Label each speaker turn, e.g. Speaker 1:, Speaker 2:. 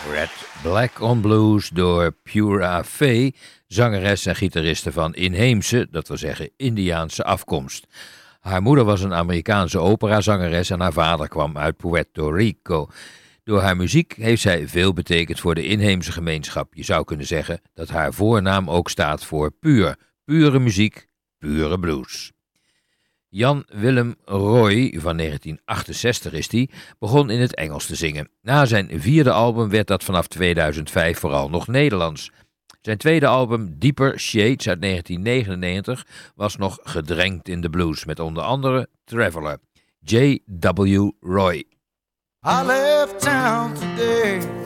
Speaker 1: Red Black on Blues door Pura Fay, zangeres en gitariste van inheemse, dat wil zeggen Indiaanse afkomst. Haar moeder was een Amerikaanse operazangeres en haar vader kwam uit Puerto Rico. Door haar muziek heeft zij veel betekend voor de inheemse gemeenschap. Je zou kunnen zeggen dat haar voornaam ook staat voor puur. Pure muziek, pure blues. Jan Willem Roy, van 1968 is die, begon in het Engels te zingen. Na zijn 4e album werd dat vanaf 2005 vooral nog Nederlands. Zijn tweede album, Deeper Shades uit 1999, was nog gedrenkt in de blues, met onder andere Traveler. J.W. Roy.
Speaker 2: I left town today